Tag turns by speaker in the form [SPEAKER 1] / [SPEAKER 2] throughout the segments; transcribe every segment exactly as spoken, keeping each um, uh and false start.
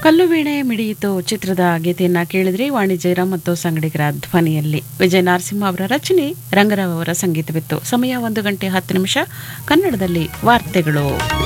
[SPEAKER 1] ಕಲ್ಲು ವೀಣೆ ಮಿಡಿಯಿತು ಚಿತ್ರದ ಗೀತೆಯನ್ನ ಕೇಳಿದ್ರಿ. ವಾಣಿ ಜಯರಾಮ್ ಮತ್ತು ಸಂಗಡಿಗರ ಧ್ವನಿಯಲ್ಲಿ. ವಿಜಯ ನರಸಿಂಹ ಅವರ ರಚನೆ, ರಂಗರಾವ್ ಅವರ ಸಂಗೀತವಿತ್ತು. ಸಮಯ ಒಂದು ಗಂಟೆ ಹತ್ತು ನಿಮಿಷ. ಕನ್ನಡದಲ್ಲಿ ವಾರ್ತೆಗಳು.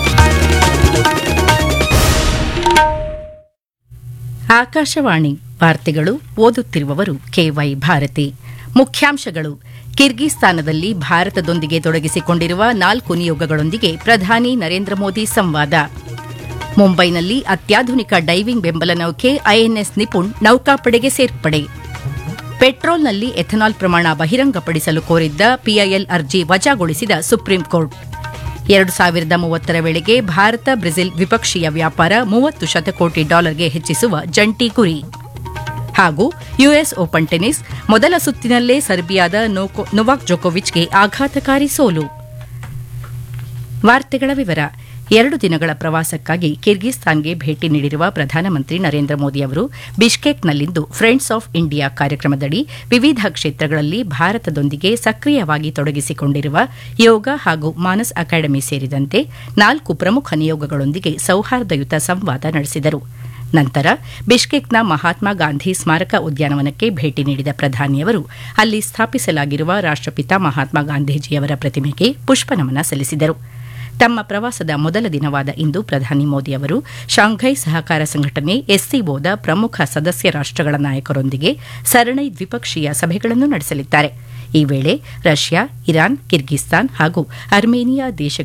[SPEAKER 2] ಆಕಾಶವಾಣಿ ವಾರ್ತೆಗಳು. ಓದುತ್ತಿರುವವರು ಕೆವೈ ಭಾರತಿ. ಮುಖ್ಯಾಂಶಗಳು: ಕಿರ್ಗಿಸ್ತಾನದಲ್ಲಿ ಭಾರತದೊಂದಿಗೆ ತೊಡಗಿಸಿಕೊಂಡಿರುವ ನಾಲ್ಕು ನಿಯೋಗಗಳೊಂದಿಗೆ ಪ್ರಧಾನಿ ನರೇಂದ್ರ ಮೋದಿ ಸಂವಾದ. ಮುಂಬೈನಲ್ಲಿ ಅತ್ಯಾಧುನಿಕ ಡೈವಿಂಗ್ ಬೆಂಬಲ ನೌಕೆ ಐಎನ್ಎಸ್ ನಿಪುಣ್ ನೌಕಾಪಡೆಗೆ ಸೇರ್ಪಡೆ. ಪೆಟ್ರೋಲ್ನಲ್ಲಿ ಎಥನಾಲ್ ಪ್ರಮಾಣ ಬಹಿರಂಗಪಡಿಸಲು ಕೋರಿದ್ದ ಪಿಐಎಲ್ ಅರ್ಜಿ ವಜಾಗೊಳಿಸಿದ ಸುಪ್ರೀಂ ಕೋರ್ಟ್. ಎರಡು ಸಾವಿರದ ಮೂವತ್ತರ ವೇಳೆಗೆ ಭಾರತ ಬ್ರೆಜಿಲ್ ದ್ವಿಪಕ್ಷೀಯ ವ್ಯಾಪಾರ ಮೂವತ್ತು ಶತಕೋಟಿ ಡಾಲರ್ಗೆ ಹೆಚ್ಚಿಸುವ ಜಂಟಿ ಗುರಿ. ಹಾಗೂ ಯುಎಸ್ ಓಪನ್ ಟೆನಿಸ್ ಮೊದಲ ಸುತ್ತಿನಲ್ಲೇ ಸರ್ಬಿಯಾದ ನೊವಾಕ್ ಜೊಕೋವಿಚ್ಗೆ ಆಘಾತಕಾರಿ ಸೋಲು. ವಾರ್ತೆಗಳ ವಿವರ. ಎರಡು ದಿನಗಳ ಪ್ರವಾಸಕ್ಕಾಗಿ ಕಿರ್ಗಿಸ್ತಾನ್ಗೆ ಭೇಟಿ ನೀಡಿರುವ ಪ್ರಧಾನಮಂತ್ರಿ ನರೇಂದ್ರ ಮೋದಿ ಅವರು ಬಿಷ್ಕೇಕ್ನಲ್ಲಿಂದು ಫ್ರೆಂಡ್ಸ್ ಆಫ್ ಇಂಡಿಯಾ ಕಾರ್ಯಕ್ರಮದಡಿ ವಿವಿಧ ಕ್ಷೇತ್ರಗಳಲ್ಲಿ ಭಾರತದೊಂದಿಗೆ ಸಕ್ರಿಯವಾಗಿ ತೊಡಗಿಸಿಕೊಂಡಿರುವ ಯೋಗ ಹಾಗೂ ಮಾನಸ್ ಅಕಾಡೆಮಿ ಸೇರಿದಂತೆ ನಾಲ್ಕು ಪ್ರಮುಖ ನಿಯೋಗಗಳೊಂದಿಗೆ ಸೌಹಾರ್ದಯುತ ಸಂವಾದ ನಡೆಸಿದರು. ನಂತರ ಬಿಷ್ಕೇಕ್ನ ಮಹಾತ್ಮ ಗಾಂಧಿ ಸ್ಮಾರಕ ಉದ್ಯಾನವನಕ್ಕೆ ಭೇಟಿ ನೀಡಿದ ಪ್ರಧಾನಿಯವರು ಅಲ್ಲಿ ಸ್ಥಾಪಿಸಲಾಗಿರುವ ರಾಷ್ಟಪಿತ ಮಹಾತ್ಮ ಗಾಂಧೀಜಿಯವರ ಪ್ರತಿಮೆಗೆ ಪುಷ್ಪನಮನ ಸಲ್ಲಿಸಿದರು. ತಮ್ಮ ಪ್ರವಾಸದ ಮೊದಲ ದಿನವಾದ ಇಂದು ಪ್ರಧಾನಿ ಮೋದಿ ಅವರು ಶಾಂಘೈ ಸಹಕಾರ ಸಂಘಟನೆ ಎಸ್ಸಿಒದ ಪ್ರಮುಖ ಸದಸ್ಯ ರಾಷ್ಟಗಳ ನಾಯಕರೊಂದಿಗೆ ಸರಣಿ ದ್ವಿಪಕ್ಷೀಯ ಸಭೆಗಳನ್ನು ನಡೆಸಲಿದ್ದಾರೆ. ಈ ವೇಳೆ ರಷ್ಯಾ, ಇರಾನ್, ಕಿರ್ಗಿಸ್ತಾನ್ ಹಾಗೂ ಅರ್ಮೇನಿಯಾ ದೇಶಗಳ